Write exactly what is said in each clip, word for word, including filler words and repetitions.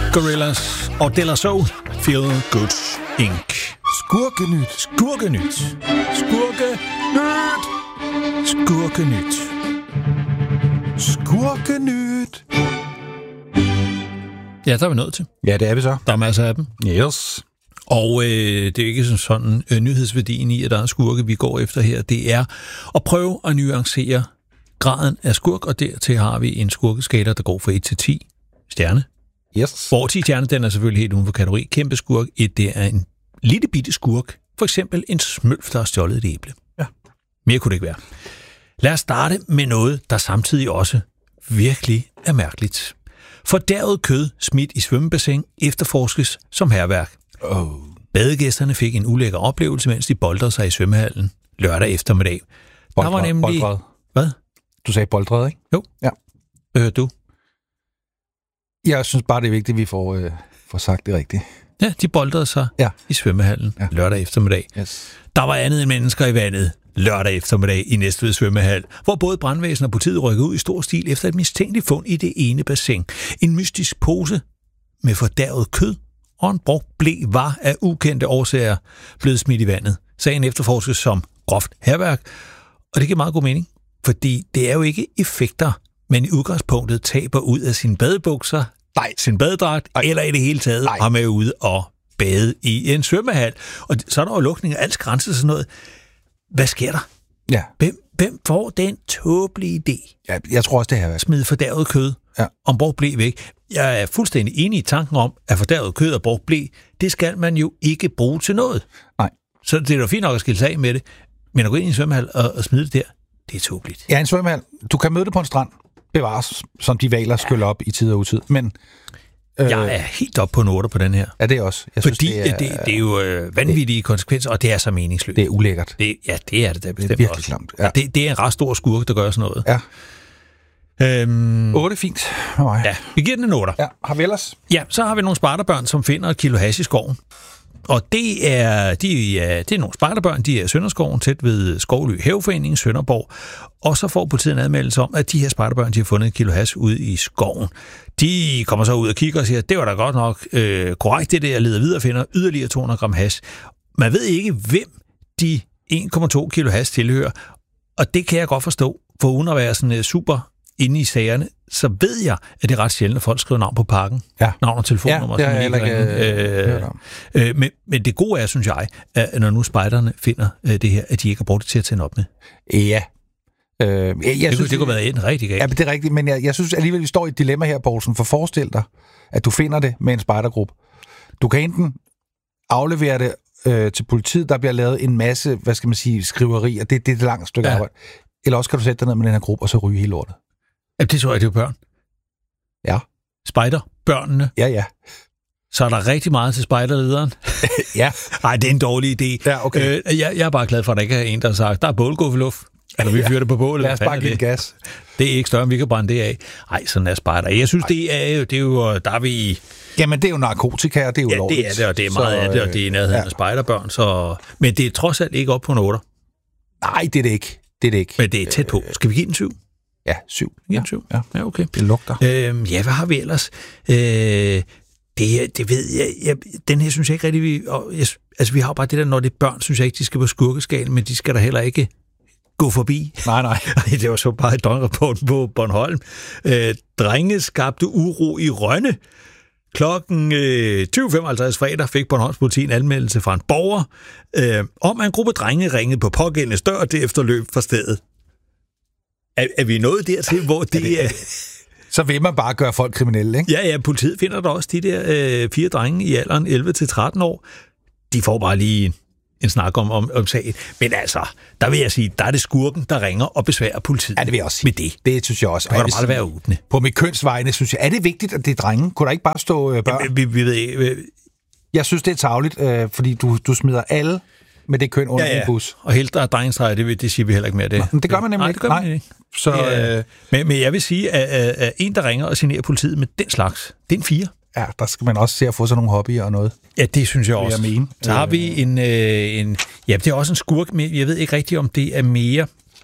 Gorillaz og De La Soul, Feel Good Incorporated. Skurkenyt. Skurkenyt. Skurkenyt. Skurkenyt. Skurkenyt. Ja, der er vi nået til. Ja, det er vi så. Der er masser af dem. Yes. Og øh, det er ikke sådan øh, nyhedsværdien i, at der er skurke, vi går efter her. Det er at prøve at nuancere graden af skurk, og dertil har vi en skurkeskala, der går fra et til ti stjerne. Yes. Hvor ti stjerne, den er selvfølgelig helt uden for kategori. Kæmpe skurk. Et, det er en lille bitte skurk. For eksempel en smølf, der har stjålet et æble. Ja. Mere kunne det ikke være. Lad os starte med noget, der samtidig også virkelig er mærkeligt. Fordærvet kød smidt i svømmebassin efterforskes som hærværk. Oh. Badegæsterne fik en ulækker oplevelse, mens de boldrede sig i svømmehallen lørdag eftermiddag. Boldred, der var nemlig... Boldred. Hvad? Du sagde boldred, ikke? Jo. Ja. Hvad hørte du? Jeg synes bare, det er vigtigt, at vi får, øh, får sagt det rigtigt. Ja, de boldrede sig ja. i svømmehallen ja. lørdag eftermiddag. Yes. Der var andet end mennesker i vandet lørdag eftermiddag i Næstved svømmehal, hvor både brandvæsen og politiet rykkede ud i stor stil efter et mistænkeligt fund i det ene bassin. En mystisk pose med fordærvet kød og en brugt ble var af ukendte årsager blevet smidt i vandet. Sagen efterforskes som groft hærværk, og det giver meget god mening, fordi det er jo ikke effekter, men i udgangspunktet taber ud af sine badebukser, nej, sin badedragt, nej, eller i det hele taget nej. Har med ude og bade i en svømmehal. Og så er der jo lukning af alt grænser og sådan noget. Hvad sker der? Ja. Hvem, hvem får den tåbelige idé? Ja, jeg tror også, det her. Smide fordærvet kød ja. om brugt ble væk. Jeg er fuldstændig enig i tanken om, at fordærvet kød og brugt ble, det skal man jo ikke bruge til noget. Nej. Så det er jo fint nok at skille sig af med det. Men at gå ind i en svømmehal og, og smide det der, det er tåbeligt. Ja, en svømmehal. Du kan møde det på en strand. Bevares, som de valer skyller op i tid og utid. Men Øh, jeg er helt op på en otter på den her. Ja, det er også. Jeg Fordi synes, det, er, det, det er jo øh, vanvittige det, konsekvenser, og det er så meningsløst. Det er ulækkert. Det, ja, det er det da bestemt det er virkelig også. klamt. Ja. Det, det er en ret stor skurk, der gør sådan noget. Ja. Øhm, otte fint med mig. Ja, vi giver den en otter. Ja, har vi ellers? Ja, så har vi nogle spejderbørn, som finder et kilo hash i skoven. Og det er, de er, det er nogle spejderbørn, de er i Sønderskoven, tæt ved Skovly Haveforening, Sønderborg. Og så får politiet en admeldelse om, at de her spejderbørn, de har fundet et kilo hash ude i skoven. De kommer så ud og kigger og siger, at det var da godt nok øh, korrekt, det der, leder videre og finder yderligere to hundrede gram hash. Man ved ikke, hvem de en komma to kilo hash tilhører, og det kan jeg godt forstå, for uden at være sådan uh, super inde i sagerne, så ved jeg, at det er ret sjældent, at folk skriver navn på pakken. Ja. Navn og telefonnummer. Ja, det er heller ikke øh, øh, men, men det gode er, synes jeg, at når nu spejderne finder øh, det her, at de ikke har brugt det til at tænde op med. Ja. Øh, jeg, jeg det, synes, det kunne være en rigtig galt. Ja, det er rigtigt, men jeg, jeg synes alligevel, vi står i et dilemma her, Poulsen, for forestil dig, at du finder det med en spejdergruppe. Du kan enten aflevere det øh, til politiet, der bliver lavet en masse, hvad skal man sige, skriverier, det, det er et langt stykke ja. arbejde. Eller også kan du sætte dig ned med den her gruppe, og så ryge hele lortet. Ja, det tror jeg, det er børn. Ja. Spejder, børnene. Ja, ja. Så er der rigtig meget til spejderlederen. Ja. Nej, det er en dårlig idé. Ja, okay. Øh, jeg, jeg er bare glad for, at der ikke er en, der har sagt, der er bålguffeluft. Eller vi fyrer det på bålet. Lad os bare give gas. Det er ikke større, end vi kan brænde det af. Nej, sådan er spejder. Jeg synes, det er, jo, det er jo, der er vi i... Jamen, det er jo narkotika, og det er jo ja, lovligt. Ja, det er det, og det er meget så, af det, og det er nærheden ja. af spejderbørn. Så... Men det er trods alt ikke op på en otter. Nej, det er det ikke. Det er det ikke. Men det er tæt på. Skal vi give den syv? Ja, syv. Ja, syv. Ja. ja, okay. Det lugter. Øhm, ja, hvad har vi ellers? Øh, det, det ved jeg, jeg... Den her synes jeg ikke rigtig... Vi, og jeg, altså, vi har bare det der, når det er børn, synes jeg ikke, de skal på skurkeskalen, men de skal der heller ikke gå forbi. Nej, nej. Det var så bare et døgnrapport på Bornholm. Øh, drenge skabte uro i Rønne. Klokken øh, tyve femoghalvtreds fredag fik Bornholms politi en anmeldelse fra en borger øh, om, at en gruppe drenge ringede på pågældendes dør, og det efterløb fra stedet. Er, er vi nået dertil, hvor det, det er... Så vil man bare gøre folk kriminelle, ikke? Ja, ja, politiet finder der også de der øh, fire drenge i alderen elleve til tretten år. De får bare lige en, en snak om, om, om sagen. Men altså, der vil jeg sige, der er det skurken, der ringer og besværer politiet. Ja, det vil jeg også sige. Med det. Det synes jeg også. Det kan da bare være åbne. På mit kønsvejene, synes jeg, er det vigtigt, at det er drenge? Kunne der ikke bare stå øh, børn? Ja, vi, vi ved ikke... Øh... Jeg synes, det er tarveligt, øh, fordi du, du smider alle med det køn under ja, ja. en bus. Og helt der er drengestreger, det, det siger vi heller ikke mere. Det, Nå, det gør man nemlig Nej, ikke. Det gør man ikke. Så, ja, øh... men, men jeg vil sige, at, at, at en, der ringer og signerer politiet med den slags, det er en fire. Ja, der skal man også se at få sådan nogle hobbyer og noget. Ja, det synes jeg også. Jeg mene. Så har vi en, øh, en... Ja, det er også en skurk, men jeg ved ikke rigtigt, om det er mere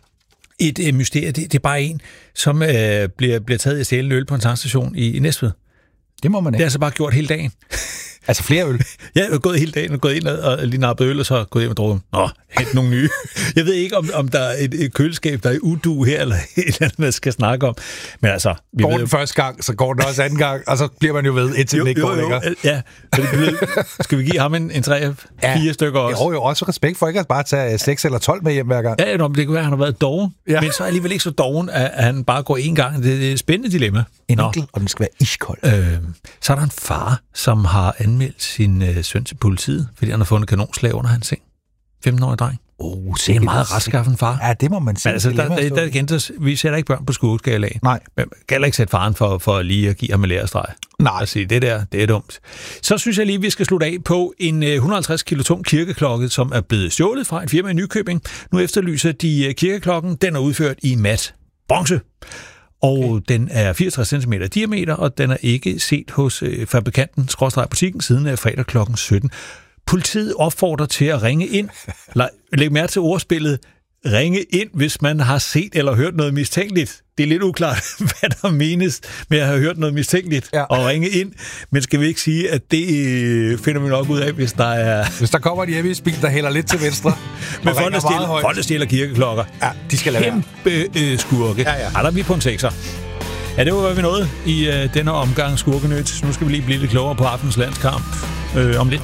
et øh, mysterie. Det, det er bare en, som øh, bliver, bliver taget i at stjæle en øl på en tankstation i, i Næstved. Det må man Det ikke. har jeg så bare gjort hele dagen. Altså flere øl. Ja, jeg er gået hele dagen og gået ind og lige nappet øl, og så gået hjem og drukket. Nå, hent nogle nye. Jeg ved ikke, om, om der er et, et køleskab, der er i udu her, eller et eller andet, man skal snakke om. Men altså... Vi Går ved den jo... første gang, så går den også anden gang, og så bliver man jo ved, indtil den ikke går længere. Ja, så det bliver... Skal vi give ham en, en tre, fire Ja. stykker også? Jo, jo, også respekt for ikke at bare tage seks eller tolv med hjem hver gang. Ja, det kan være, at han har været doven, Ja. men så er alligevel ikke så doven, at han bare går én gang. Det er et spændende dilemma. En Nå. enkelt, og den skal være iskold. Øh, så er der en far, som har anmeldt sin øh, søn til politiet, fordi han har fundet kanonslag under hans seng. femten-årig dreng. Oh, Det er en meget retskaffen far. Ja, det må man sige. Men altså, der, der, der, der gentages, vi sætter ikke børn på skureskalaen. Nej. Men man kan heller ikke sætte faren for, for lige at give ham en lærestreg. Nej. Og sige, det der, det er dumt. Så synes jeg lige, vi skal slutte af på en et hundrede og halvtreds kilo tung kirkeklokke, som er blevet stjålet fra et firma i Nykøbing. Nu efterlyser de kirkeklokken. Den er udført i mat bronze. Og okay. Den er fireogtres centimeter diameter, og den er ikke set hos øh, fabrikanten, skråstreg butikken, siden af fredag klokken sytten. Politiet opfordrer til at ringe ind. Læg mærke til ordspillet. Ringe ind, hvis man har set eller hørt noget mistænkeligt. Det er lidt uklart, hvad der menes med at have hørt noget mistænkeligt Ja. og ringe ind. Men skal vi ikke sige, at det øh, finder vi nok ud af, hvis der er... Hvis der kommer en hjemmebil, der hælder lidt til venstre, Men og folk, der ringer meget stjæler, højt. folk, der stjæler kirkeklokker. Ja, de skal lade være. Kæmpe øh, skurke. Ja, ja. Ej, der er vi på en sekser. Ja, det var, hvad vi nåede i øh, denne omgang Skurkenyt. Nu skal vi lige blive lidt klogere på aftens landskamp øh, om lidt.